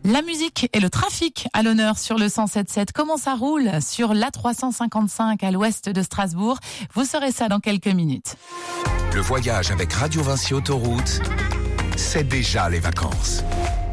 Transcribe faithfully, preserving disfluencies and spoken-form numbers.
La musique et le trafic à l'honneur sur le cent sept sept. Comment ça roule sur l'A trois cent cinquante-cinq à l'ouest de Strasbourg? Vous saurez ça dans quelques minutes. Le voyage avec Radio Vinci Autoroute, c'est déjà les vacances.